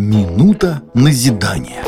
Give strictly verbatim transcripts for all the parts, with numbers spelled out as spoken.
Минута назидания.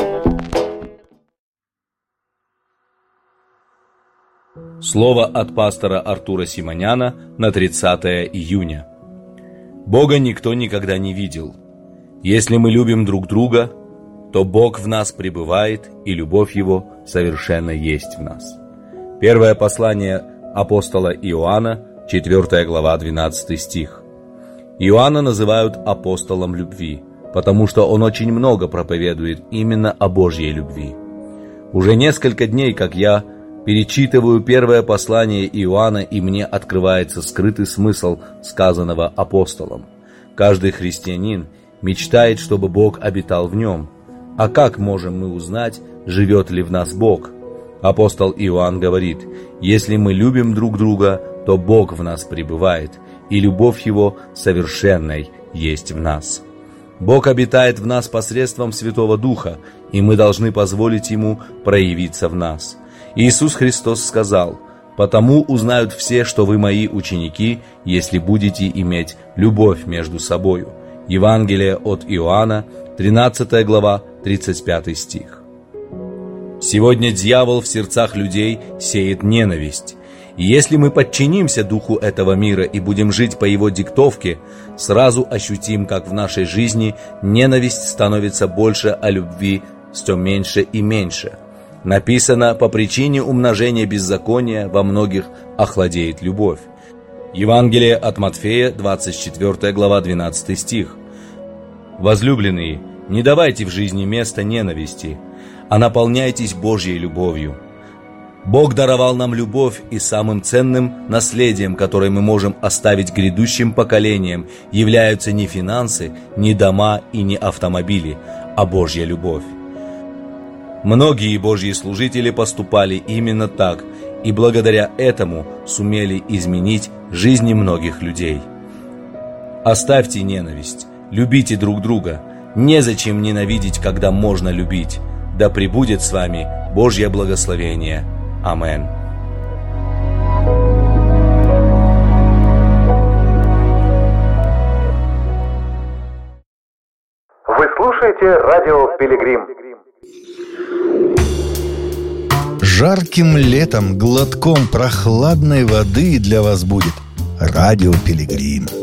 Слово от пастора Артура Симоняна на тридцатое июня. Бога никто никогда не видел. Если мы любим друг друга, то Бог в нас пребывает, и любовь Его совершенно есть в нас. Первое послание апостола Иоанна, четвёртая глава, двенадцатый стих. Иоанна называют апостолом любви, потому что он очень много проповедует именно о Божьей любви. Уже несколько дней, как я перечитываю первое послание Иоанна, и мне открывается скрытый смысл сказанного апостолом. Каждый христианин мечтает, чтобы Бог обитал в нем. А как можем мы узнать, живет ли в нас Бог? Апостол Иоанн говорит: «Если мы любим друг друга, то Бог в нас пребывает, и любовь Его совершенной есть в нас». Бог обитает в нас посредством Святого Духа, и мы должны позволить Ему проявиться в нас. Иисус Христос сказал: «Потому узнают все, что вы мои ученики, если будете иметь любовь между собою». Евангелие от Иоанна, тринадцатая глава, тридцать пятый стих. Сегодня дьявол в сердцах людей сеет ненависть. И если мы подчинимся духу этого мира и будем жить по его диктовке, сразу ощутим, как в нашей жизни ненависть становится больше, а любви все меньше и меньше. Написано: «По причине умножения беззакония во многих охладеет любовь». Евангелие от Матфея, двадцать четвёртая глава, двенадцатый стих. Возлюбленные, не давайте в жизни места ненависти, а наполняйтесь Божьей любовью. Бог даровал нам любовь, и самым ценным наследием, которое мы можем оставить грядущим поколениям, являются не финансы, не дома и не автомобили, а Божья любовь. Многие Божьи служители поступали именно так, и благодаря этому сумели изменить жизни многих людей. Оставьте ненависть, любите друг друга. Незачем ненавидеть, когда можно любить. Да пребудет с вами Божье благословение. Аминь. Вы слушаете радио «Пилигрим». Жарким летом глотком прохладной воды для вас будет радио «Пилигрим».